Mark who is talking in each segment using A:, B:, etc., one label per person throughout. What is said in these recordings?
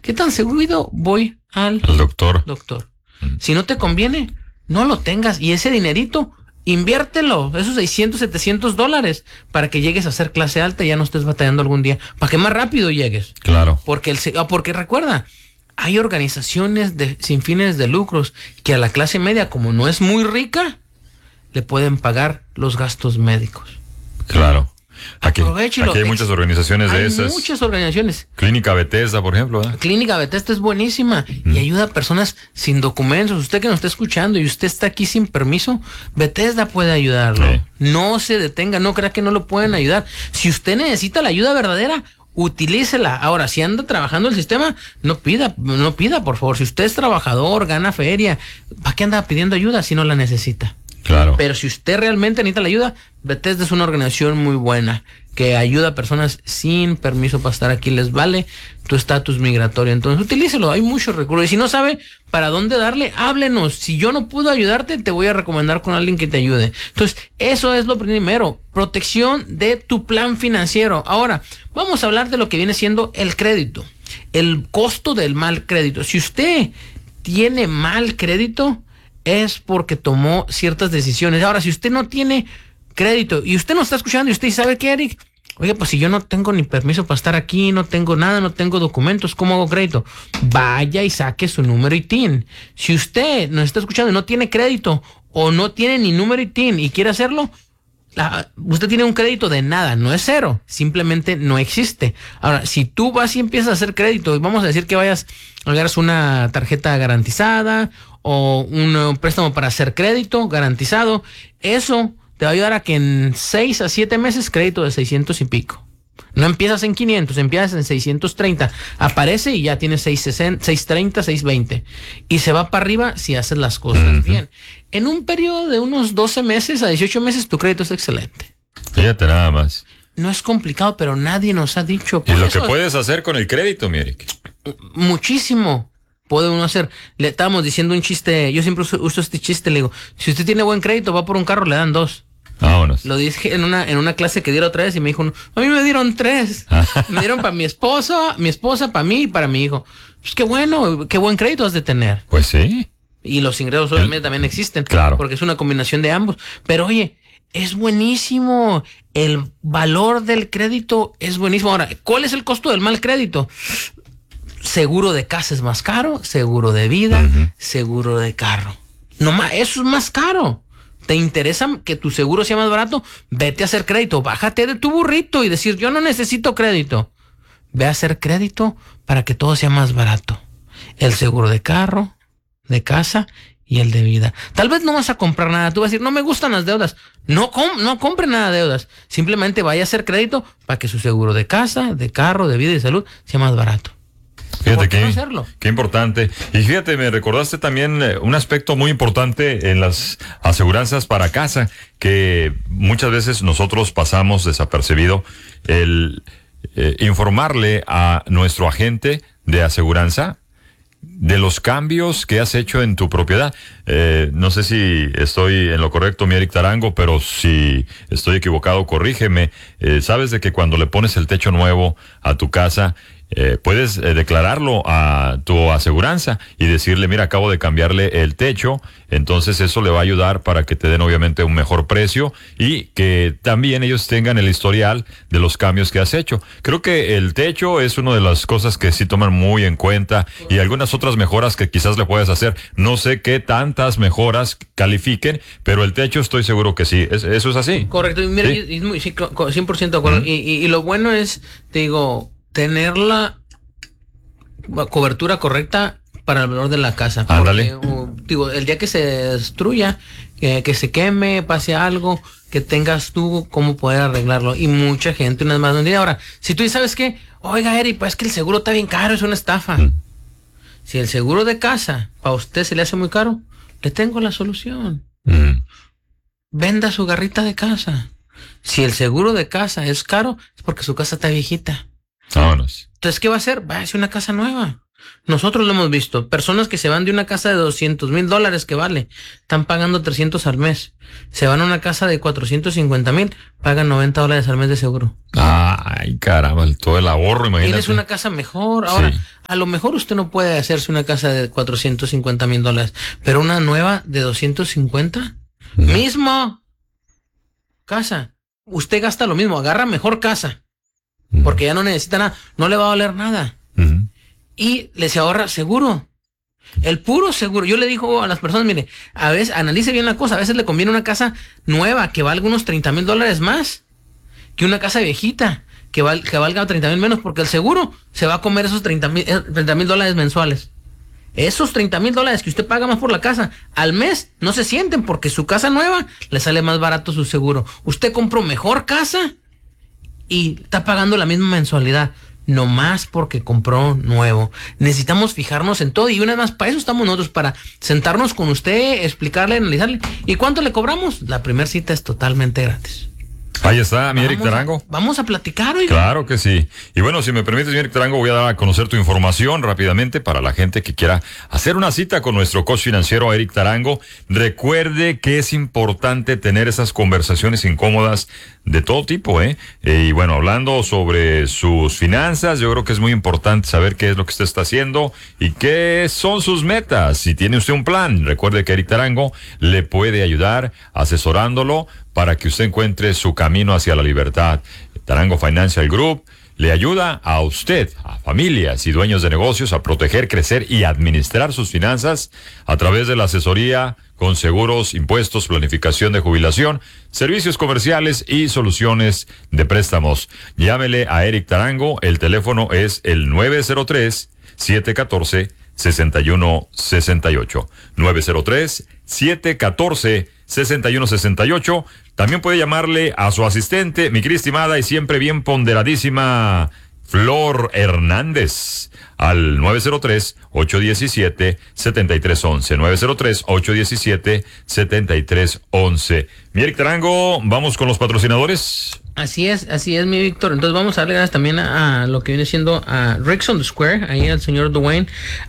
A: ¿Qué tan seguido voy al
B: doctor?
A: Si no te conviene, no lo tengas. Y ese dinerito, inviértelo, esos $600, $700, para que llegues a ser clase alta y ya no estés batallando algún día, para que más rápido llegues.
B: Claro.
A: Porque recuerda, hay organizaciones sin fines de lucros que a la clase media, como no es muy rica, le pueden pagar los gastos médicos.
B: Claro. Aquí
A: Aprovechalo.
B: hay muchas organizaciones de esas.
A: Hay muchas organizaciones.
B: Clínica Bethesda, por ejemplo.
A: Clínica Bethesda es buenísima y ayuda a personas sin documentos. Usted que nos está escuchando y usted está aquí sin permiso, Bethesda puede ayudarlo. Sí. No se detenga, no crea que no lo pueden ayudar. Si usted necesita la ayuda verdadera, utilícela. Ahora, si anda trabajando el sistema, no pida, por favor. Si usted es trabajador, gana feria, ¿para qué anda pidiendo ayuda si no la necesita?
B: Claro.
A: Pero si usted realmente necesita la ayuda, Bethesda es una organización muy buena que ayuda a personas sin permiso para estar aquí. Les vale tu estatus migratorio. Entonces, utilícelo. Hay muchos recursos. Y si no sabe para dónde darle, háblenos. Si yo no puedo ayudarte, te voy a recomendar con alguien que te ayude. Entonces, eso es lo primero. Protección de tu plan financiero. Ahora, vamos a hablar de lo que viene siendo el crédito. El costo del mal crédito. Si usted tiene mal crédito, es porque tomó ciertas decisiones. Ahora, si usted no tiene crédito y usted no está escuchando y usted sabe que, Eric, oye, pues si yo no tengo ni permiso para estar aquí, no tengo nada, no tengo documentos, ¿cómo hago crédito? Vaya y saque su número y TIN. Si usted nos está escuchando y no tiene crédito o no tiene ni número y TIN y quiere hacerlo, usted tiene un crédito de nada, no es cero, simplemente no existe. Ahora, si tú vas y empiezas a hacer crédito, y vamos a decir que agarras una tarjeta garantizada o un préstamo para hacer crédito garantizado, eso te va a ayudar a que en 6 a 7 meses crédito de 600 y pico. No empiezas en 500, empiezas en 630. Aparece y ya tienes 660, 630, 620. Y se va para arriba si haces las cosas bien. En un periodo de unos 12 meses a 18 meses, tu crédito es excelente.
B: Fíjate nada más.
A: No es complicado, pero nadie nos ha dicho.
B: ¿Y lo que puedes hacer con el crédito, mi Eric?
A: Muchísimo puede uno hacer. Le estábamos diciendo un chiste, yo siempre uso este chiste, le digo, si usted tiene buen crédito, va por un carro, le dan 2.
B: Vámonos.
A: Lo dije en una clase que dieron 3 y me dijo, a mí me dieron 3. Me dieron para mi esposa, para mí y para mi hijo. Pues qué bueno, qué buen crédito has de tener.
B: Pues sí.
A: Y los ingresos obviamente también existen.
B: Claro.
A: Porque es una combinación de ambos. Pero oye, es buenísimo. El valor del crédito es buenísimo. Ahora, ¿cuál es el costo del mal crédito? Seguro de casa es más caro, seguro de vida, seguro de carro. No más, eso es más caro. ¿Te interesa que tu seguro sea más barato? Vete a hacer crédito, bájate de tu burrito y decir, yo no necesito crédito. Ve a hacer crédito para que todo sea más barato. El seguro de carro, de casa y el de vida. Tal vez no vas a comprar nada. Tú vas a decir, no me gustan las deudas. No compre nada de deudas. Simplemente vaya a hacer crédito para que su seguro de casa, de carro, de vida y de salud sea más barato.
B: Fíjate qué importante. Y fíjate, me recordaste también un aspecto muy importante en las aseguranzas para casa, que muchas veces nosotros pasamos desapercibido, el informarle a nuestro agente de aseguranza de los cambios que has hecho en tu propiedad. No sé si estoy en lo correcto, mi Eric Tarango, pero si estoy equivocado, corrígeme. Sabes de que cuando le pones el techo nuevo a tu casa, puedes declararlo a tu aseguranza y decirle, mira, acabo de cambiarle el techo, entonces eso le va a ayudar para que te den obviamente un mejor precio y que también ellos tengan el historial de los cambios que has hecho. Creo que el techo es una de las cosas que sí toman muy en cuenta y algunas otras mejoras que quizás le puedes hacer. No sé qué tantas mejoras califiquen, pero el techo estoy seguro que sí. ¿Eso es así?
A: Correcto, y mira, sí, 100% de acuerdo. Y lo bueno es, te digo, tener la cobertura correcta para el valor de la casa.
B: Ándale.
A: Digo, el día que se destruya, que se queme, pase algo, que tengas tú cómo poder arreglarlo. Y mucha gente, una vez más, no dice, ahora, si tú sabes que, oiga, Eric, pues es que el seguro está bien caro, es una estafa. Si el seguro de casa para usted se le hace muy caro, le tengo la solución. Venda su garrita de casa. Si el seguro de casa es caro, es porque su casa está viejita.
B: Vámonos.
A: Entonces, ¿qué va a hacer? Va a hacer una casa nueva. Nosotros lo hemos visto. Personas que se van de una casa de $200,000 que vale, están pagando $300 al mes. Se van a una casa de $450,000, pagan $90 al mes de seguro.
B: Ay, caramba, todo el ahorro, imagínate.
A: Tienes una casa mejor. Ahora, sí, a lo mejor usted no puede hacerse una casa de $450,000, pero una nueva de 250, mismo casa. Usted gasta lo mismo, agarra mejor casa, porque ya no necesita nada, no le va a doler nada. Y le se ahorra seguro. El puro seguro. Yo le digo a las personas, mire, a veces analice bien la cosa. A veces le conviene una casa nueva que valga unos $30,000 más que una casa viejita que valga $30,000 menos, porque el seguro se va a comer esos $30,000 mensuales. Esos $30,000 que usted paga más por la casa al mes no se sienten, porque su casa nueva le sale más barato su seguro. Usted compró mejor casa y está pagando la misma mensualidad. No más porque compró nuevo. Necesitamos fijarnos en todo, y una vez más, para eso estamos nosotros, para sentarnos con usted, explicarle, analizarle. ¿Y cuánto le cobramos? La primera cita es totalmente gratis.
B: Ahí está, mi Eric Tarango.
A: Vamos a platicar hoy.
B: Claro que sí. Y bueno, si me permites, mi Eric Tarango, voy a dar a conocer tu información rápidamente para la gente que quiera hacer una cita con nuestro coach financiero Eric Tarango. Recuerde que es importante tener esas conversaciones incómodas de todo tipo, y bueno, hablando sobre sus finanzas, yo creo que es muy importante saber qué es lo que usted está haciendo y qué son sus metas. Si tiene usted un plan, recuerde que Eric Tarango le puede ayudar asesorándolo para que usted encuentre su camino hacia la libertad. Tarango Financial Group le ayuda a usted, a familias y dueños de negocios, a proteger, crecer y administrar sus finanzas a través de la asesoría con seguros, impuestos, planificación de jubilación, servicios comerciales y soluciones de préstamos. Llámele a Eric Tarango, el teléfono es el 903-714-6168. 903-714-6168. También puede llamarle a su asistente, mi querida estimada y siempre bien ponderadísima Flor Hernández, al 903-817-7311. 903-817-7311. Mi Eric Tarango, vamos con los patrocinadores.
A: Así es, mi Víctor. Entonces vamos a darle gracias también a lo que viene siendo a Ricks on the Square, ahí al señor Dwayne.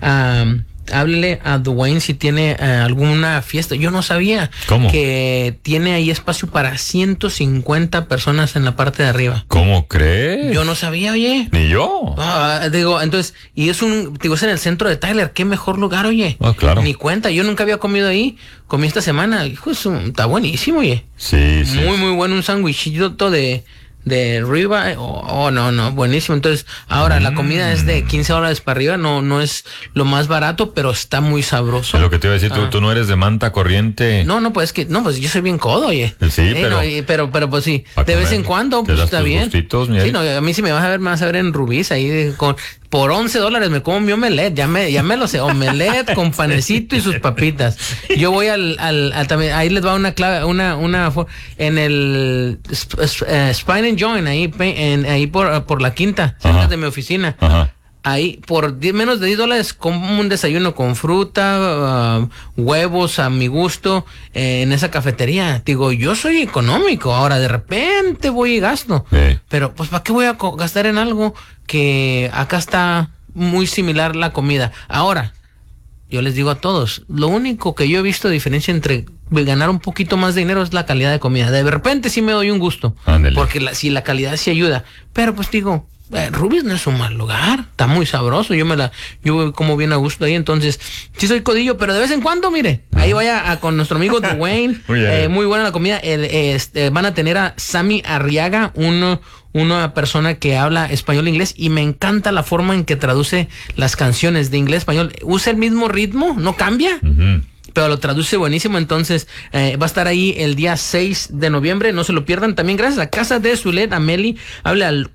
A: Háblele a Dwayne si tiene alguna fiesta. Yo no sabía.
B: ¿Cómo?
A: Que tiene ahí espacio para 150 personas en la parte de arriba.
B: ¿Cómo crees?
A: Yo no sabía, oye.
B: Ni yo.
A: Entonces, y es es en el centro de Tyler. Qué mejor lugar, oye.
B: Claro.
A: Ni cuenta. Yo nunca había comido ahí. Comí esta semana. Hijo, está buenísimo, oye.
B: Sí.
A: Muy, muy bueno. Un sándwichito de ribeye. No, buenísimo. Entonces, ahora la comida es de $15 para arriba, no es lo más barato, pero está muy sabroso.
B: Es lo que te iba a decir, tú no eres de manta corriente.
A: Pues yo soy bien codo, oye.
B: Sí,
A: pero pues sí, de vez en cuando, pues está bien. Sí, a mí si me vas a ver en Rubí's ahí por $11 me como mi omelette, ya me lo sé, omelette con panecito y sus papitas. Yo voy también, ahí les va una clave, en el Spine and Joint, ahí por la Quinta, cerca de mi oficina.
B: Ajá.
A: Ahí, por menos de $10, como un desayuno con fruta, huevos a mi gusto, en esa cafetería. Digo, yo soy económico, ahora de repente voy y gasto.
B: Sí.
A: Pero, pues, ¿para qué voy a gastar en algo que acá está muy similar la comida? Ahora, yo les digo a todos, lo único que yo he visto diferencia entre ganar un poquito más de dinero es la calidad de comida. De repente sí me doy un gusto.
B: Ándale.
A: Porque la calidad sí ayuda. Pero, pues, digo, Rubí's no es un mal lugar, está muy sabroso, yo como bien a gusto ahí, entonces sí soy codillo, pero de vez en cuando, mire, ahí vaya con nuestro amigo Dwayne. Muy buena la comida. Van a tener a Sammy Arriaga, una persona que habla español e inglés, y me encanta la forma en que traduce las canciones de inglés a español. Usa el mismo ritmo, no cambia. Pero lo traduce buenísimo. Entonces va a estar ahí el día 6 de noviembre, no se lo pierdan. También gracias a Casa de Zulet, a Meli, hable al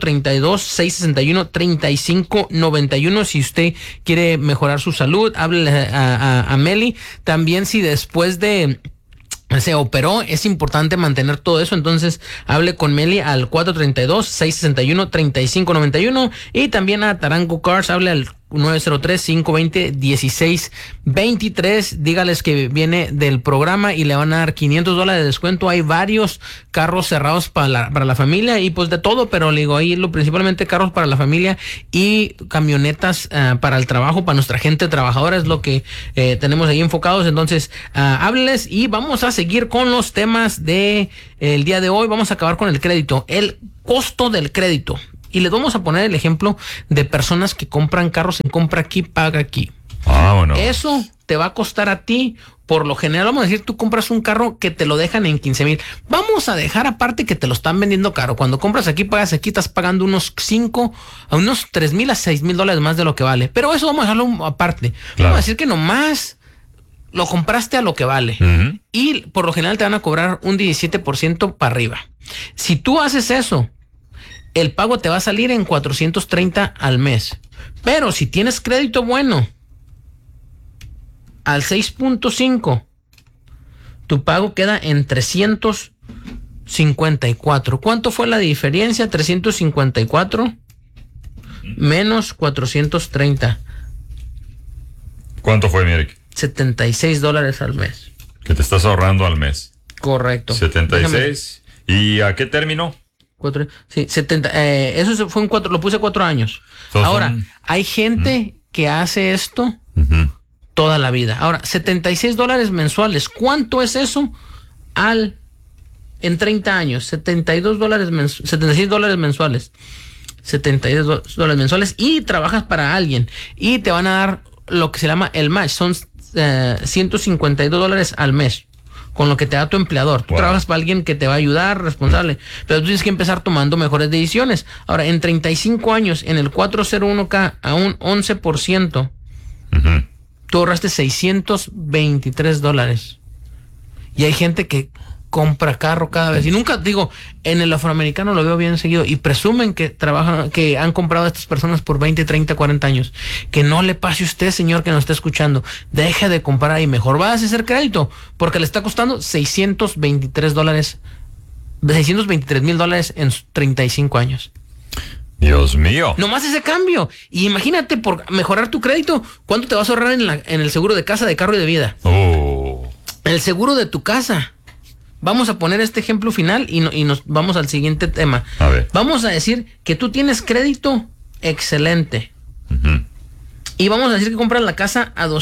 A: 432-661-3591 si usted quiere mejorar su salud. Hable a Meli. También si después de se operó, es importante mantener todo eso, entonces hable con Meli al 432-661-3591 y también a Tarango Cars, hable al 903-520-1623. Dígales que viene del programa y le van a dar $500 de descuento. Hay varios carros cerrados para la familia y pues de todo, pero le digo ahí principalmente carros para la familia y camionetas para el trabajo, para nuestra gente trabajadora, es lo que tenemos ahí enfocados. Entonces, háblenles y vamos a seguir con los temas de el día de hoy. Vamos a acabar con el crédito, el costo del crédito. Y les vamos a poner el ejemplo de personas que compran carros en compra aquí, paga aquí.
B: Vámonos.
A: Eso te va a costar a ti, por lo general, vamos a decir, tú compras un carro que te lo dejan en 15,000. Vamos a dejar aparte que te lo están vendiendo caro. Cuando compras aquí, pagas aquí, estás pagando unos 3,000 a 6,000 dólares más de lo que vale. Pero eso vamos a dejarlo aparte. Claro. Vamos a decir que nomás lo compraste a lo que vale. Uh-huh. Y por lo general te van a cobrar un 17% para arriba. Si tú haces eso, el pago te va a salir en $430 al mes. Pero si tienes crédito bueno, al 6.5, tu pago queda en 354. ¿Cuánto fue la diferencia? 354 menos 430.
B: ¿Cuánto fue, Eric?
A: $76 al mes.
B: Que te estás ahorrando al mes.
A: Correcto.
B: 76. ¿Y a qué término?
A: 4, sí, 70. Eso fue en 4, lo puse 4 años. Entonces, ahora, hay gente que hace esto toda la vida. Ahora, $76 mensuales. ¿Cuánto es eso en 30 años? $76 mensuales. $72 mensuales y trabajas para alguien y te van a dar lo que se llama el match. Son $152 al mes. Con lo que te da tu empleador. Tú trabajas para alguien que te va a ayudar, responsable. Pero tú tienes que empezar tomando mejores decisiones. Ahora, en 35 años, en el 401k a un 11%, tú ahorraste $623. Y hay gente que compra carro cada vez. Y nunca, digo, en el afroamericano lo veo bien seguido. Y presumen que trabajan, que han comprado a estas personas por 20, 30, 40 años. Que no le pase a usted, señor, que nos está escuchando. Deje de comprar y mejor va a hacer crédito. Porque le está costando $623, $623,000 en 35 años.
B: Dios mío.
A: Nomás ese cambio. Y imagínate, por mejorar tu crédito, ¿cuánto te vas a ahorrar en el seguro de casa, de carro y de vida? El seguro de tu casa. Vamos a poner este ejemplo final y nos vamos al siguiente tema.
B: A ver.
A: Vamos a decir que tú tienes crédito excelente. Y vamos a decir que compras la casa a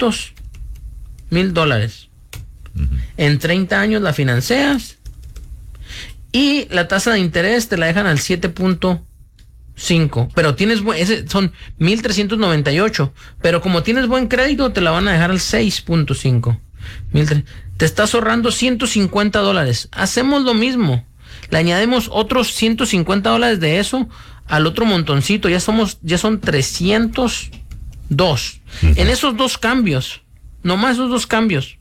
A: $200,000. En 30 años la financias y la tasa de interés te la dejan al 7.5. Pero son 1,398. Pero como tienes buen crédito, te la van a dejar al 6.5. Te estás ahorrando $150. Hacemos lo mismo. Le añadimos otros $150 de eso al otro montoncito. Ya son 302. En esos dos cambios. Nomás esos dos cambios.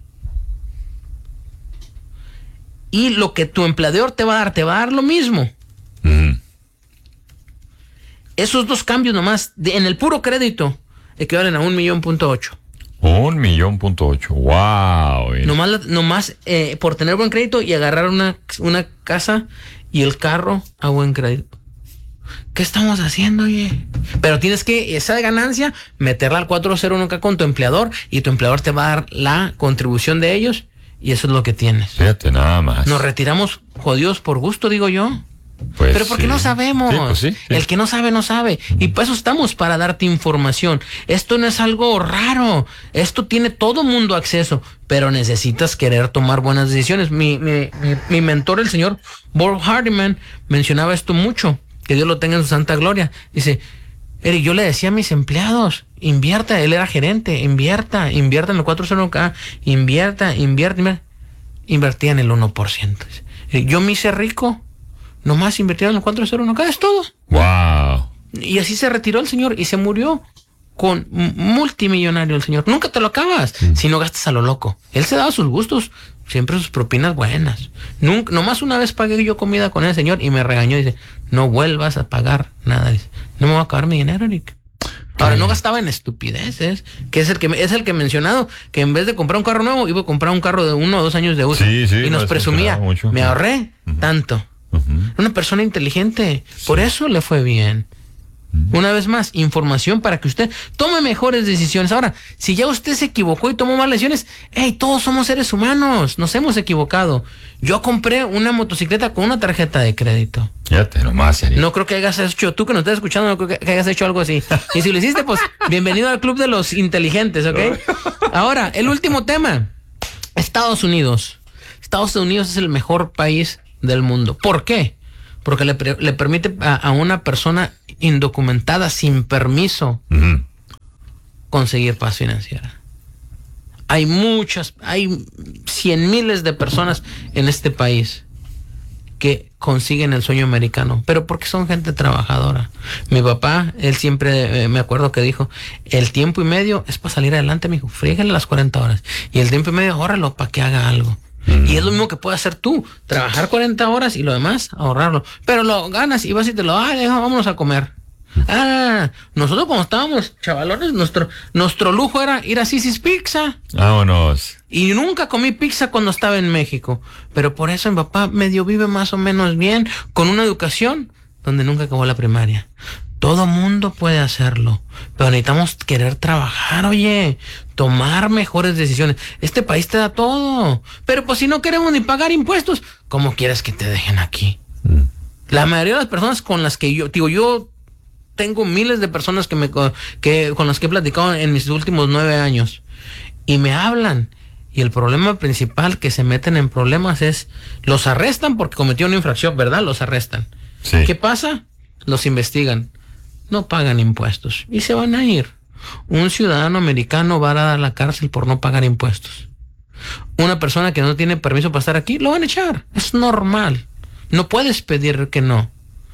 A: Y lo que tu empleador te va a dar lo mismo. Esos dos cambios nomás, en el puro crédito, equivalen a 1.8 millones.
B: 1.8 millones. Wow.
A: Nomás por tener buen crédito y agarrar una casa y el carro a buen crédito. ¿Qué estamos haciendo, oye? Pero tienes que esa ganancia meterla al 401k con tu empleador y tu empleador te va a dar la contribución de ellos y eso es lo que tienes.
B: Fíjate nada más.
A: Nos retiramos jodidos por gusto, digo yo.
B: Pues
A: pero porque no sabemos.
B: Sí.
A: El que no sabe, no sabe. Y por eso estamos, para darte información. Esto no es algo raro. Esto tiene todo mundo acceso. Pero necesitas querer tomar buenas decisiones. Mi mentor, el señor Bob Hardiman, mencionaba esto mucho. Que Dios lo tenga en su santa gloria. Dice, Eric, yo le decía a mis empleados, invierta. Él era gerente. Invierta en el 401k. Invierta. Invertía en el 1%. Yo me hice rico. Nomás invirtieron en el 401k, es todo.
B: Wow.
A: Y así se retiró el señor y se murió con multimillonario el señor. Nunca te lo acabas si no gastas a lo loco. Él se daba sus gustos, siempre sus propinas buenas. Nomás una vez pagué yo comida con el señor y me regañó. Dice, no vuelvas a pagar nada. Dice, no me voy a acabar mi dinero, Eric. Ahora, no gastaba en estupideces, que es el que he mencionado, que en vez de comprar un carro nuevo, iba a comprar un carro de 1 o 2 años de uso.
B: Sí,
A: y nos presumía, me ahorré tanto. Una persona inteligente, por eso le fue bien. Una vez más, información para que usted tome mejores decisiones. Ahora, si ya usted se equivocó y tomó malas decisiones, todos somos seres humanos, nos hemos equivocado. Yo compré una motocicleta con una tarjeta de crédito.
B: Fíjate nomás, Eric.
A: No creo que hayas hecho, tú que nos estás escuchando, no creo que hayas hecho algo así. Y si lo hiciste, pues, bienvenido al club de los inteligentes, ¿ok? Ahora, el último tema. Estados Unidos. Estados Unidos es el mejor país del mundo. ¿Por qué? Porque le permite a una persona indocumentada, sin permiso, conseguir paz financiera. Hay 100 miles de personas en este país que consiguen el sueño americano, pero porque son gente trabajadora. Mi papá, él siempre, me acuerdo que dijo, el tiempo y medio es para salir adelante, mijo, frígale las 40 horas. Y el tiempo y medio, ahórralo para que haga algo. Y es lo mismo que puedes hacer tú, trabajar 40 horas y lo demás, ahorrarlo. Pero lo ganas y vas y te lo, vámonos a comer. Nosotros cuando estábamos chavalones, nuestro lujo era ir a Sisi's Pizza.
B: Vámonos.
A: Y nunca comí pizza cuando estaba en México. Pero por eso mi papá medio vive más o menos bien, con una educación donde nunca acabó la primaria. Todo mundo puede hacerlo, pero necesitamos querer trabajar, oye, tomar mejores decisiones. Este país te da todo, pero pues si no queremos ni pagar impuestos, ¿cómo quieres que te dejen aquí? La mayoría de las personas con las que yo tengo miles de personas con las que he platicado en mis últimos 9 años y me hablan. Y el problema principal que se meten en problemas es, los arrestan porque cometió una infracción, ¿verdad? Los arrestan.
B: Sí.
A: ¿Qué pasa? Los investigan. No pagan impuestos y se van a ir. Un ciudadano americano va a dar a la cárcel por no pagar impuestos. Una persona que no tiene permiso para estar aquí, lo van a echar. Es normal. No puedes pedir que no.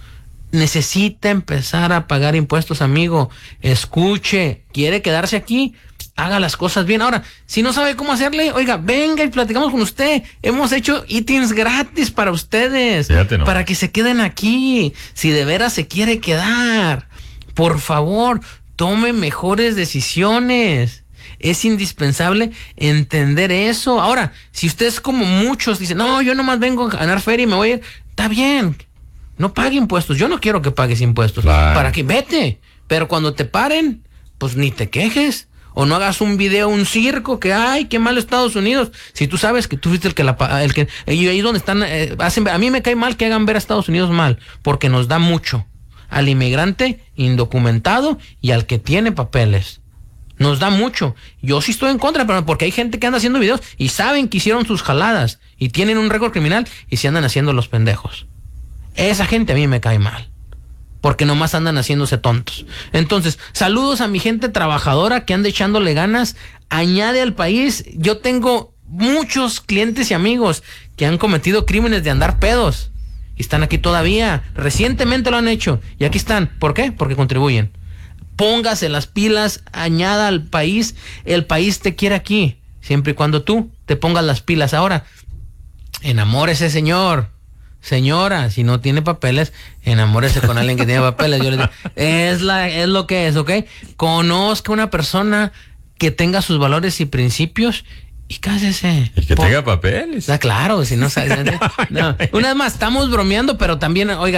A: Necesita empezar a pagar impuestos, amigo. Escuche, quiere quedarse aquí, haga las cosas bien. Ahora, si no sabe cómo hacerle, oiga, venga y platicamos con usted. Hemos hecho eatings gratis para ustedes, para que se queden aquí. Si de veras se quiere quedar, por favor, tome mejores decisiones. Es indispensable entender eso. Ahora, si ustedes como muchos dicen, no, yo nomás vengo a ganar feria y me voy a ir, está bien. No pague impuestos. Yo no quiero que pagues impuestos.
B: Claro.
A: Para que vete. Pero cuando te paren, pues ni te quejes. O no hagas un video, un circo, que ay, qué mal Estados Unidos. Si tú sabes que tú fuiste el que y ahí donde están, a mí me cae mal que hagan ver a Estados Unidos mal, porque nos da mucho al inmigrante indocumentado y al que tiene papeles. Nos da mucho. Yo sí estoy en contra, pero porque hay gente que anda haciendo videos y saben que hicieron sus jaladas y tienen un récord criminal y se andan haciendo los pendejos. Esa gente a mí me cae mal, porque nomás andan haciéndose tontos. Entonces, saludos a mi gente trabajadora que anda echándole ganas. Añade al país. Yo tengo muchos clientes y amigos que han cometido crímenes de andar pedos y están aquí todavía. Recientemente lo han hecho y aquí están. ¿Por qué? Porque contribuyen. Póngase las pilas, añada al país. El país te quiere aquí, siempre y cuando tú te pongas las pilas. Ahora, enamórese, señor. Señora, si no tiene papeles, enamórese con alguien que tiene papeles. Yo le digo, es lo que es, ¿ok? Conozca una persona que tenga sus valores y principios y cásese.
B: Y que tenga papeles.
A: Claro, si no sabes. No. Una vez más, estamos bromeando, pero también, oiga,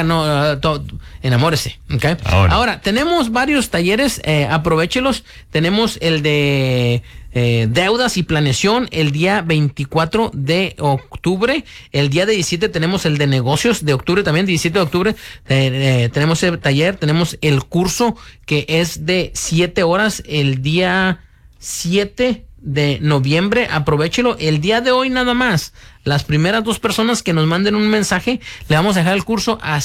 A: enamórese, ¿ok? Ahora, tenemos varios talleres, aprovéchelos. Tenemos el de deudas y planeación el día 24 de octubre. El día de 17 tenemos el de negocios de octubre también, 17 de octubre. Tenemos el taller, tenemos el curso que es de 7 horas el día 7 de noviembre. Aprovéchelo el día de hoy nada más. Las primeras 2 personas que nos manden un mensaje, le vamos a dejar el curso a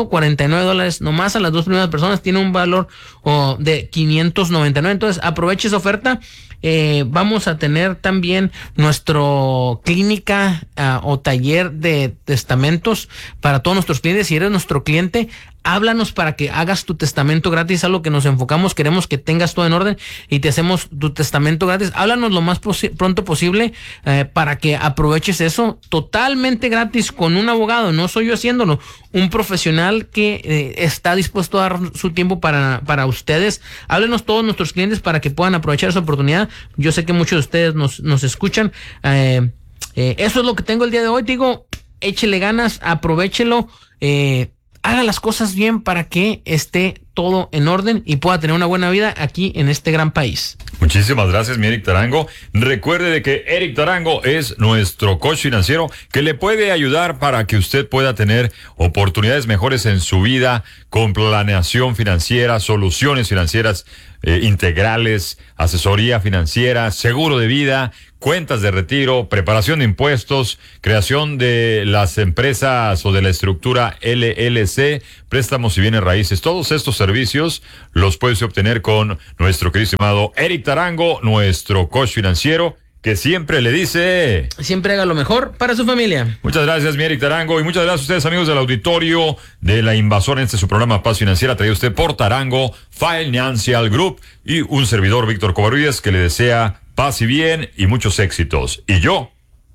A: $149. Nomás a las 2 primeras personas tiene un valor de $599. Entonces aproveche esa oferta. Vamos a tener también nuestro clínica o taller de testamentos para todos nuestros clientes. Si eres nuestro cliente, háblanos para que hagas tu testamento gratis, algo que nos enfocamos. Queremos que tengas todo en orden y te hacemos tu testamento gratis. Háblanos lo más pronto posible para que aproveches eso totalmente gratis con un abogado. No soy yo haciéndolo, un profesional que está dispuesto a dar su tiempo para ustedes. Háblenos todos nuestros clientes para que puedan aprovechar esa oportunidad. Yo sé que muchos de ustedes nos escuchan. Eso es lo que tengo el día de hoy. Digo, échele ganas, aprovéchelo. haga las cosas bien para que esté todo en orden y pueda tener una buena vida aquí en este gran país.
B: Muchísimas gracias, mi Eric Tarango. Recuerde de que Eric Tarango es nuestro coach financiero que le puede ayudar para que usted pueda tener oportunidades mejores en su vida con planeación financiera, soluciones financieras integrales, asesoría financiera, seguro de vida, cuentas de retiro, preparación de impuestos, creación de las empresas o de la estructura LLC, préstamos y bienes raíces. Todos estos servicios los puedes obtener con nuestro querido estimado Eric Tarango, nuestro coach financiero, que siempre le dice...
A: siempre haga lo mejor para su familia.
B: Muchas gracias, mi Eric Tarango, y muchas gracias a ustedes, amigos del auditorio de La Invasora, en este su programa Paz Financiera, traído usted por Tarango Financial Group y un servidor, Víctor Covarrubias, que le desea paz y bien y muchos éxitos. Y yo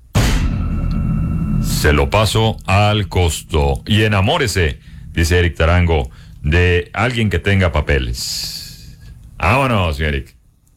B: se lo paso al costo. Y enamórese, dice Eric Tarango, de alguien que tenga papeles. Vámonos, Eric.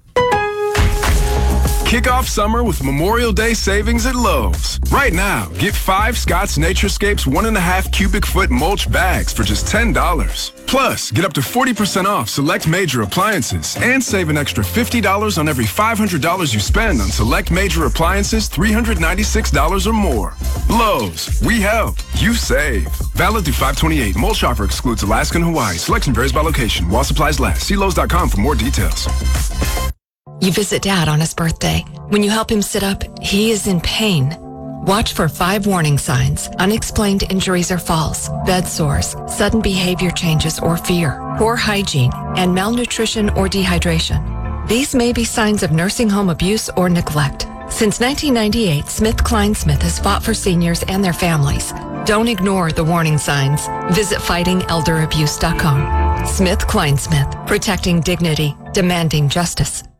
C: Kick off summer with Memorial Day savings at Lowe's. Right now, get 5 Scott's Naturescapes 1.5 cubic foot mulch bags for just $10. Plus, get up to 40% off select major appliances and save an extra $50 on every $500 you spend on select major appliances $396 or more. Lowe's, we help, you save. Valid through 5/28. Mulch offer excludes Alaska and Hawaii. Selection varies by location. While supplies last. See Lowe's.com for more details.
D: You visit Dad on his birthday. When you help him sit up, he is in pain. Watch for 5 warning signs: unexplained injuries or falls, bed sores, sudden behavior changes or fear, poor hygiene, and malnutrition or dehydration. These may be signs of nursing home abuse or neglect. Since 1998, SmithKline Smith has fought for seniors and their families. Don't ignore the warning signs. Visit fightingelderabuse.com. SmithKline Smith, protecting dignity, demanding justice.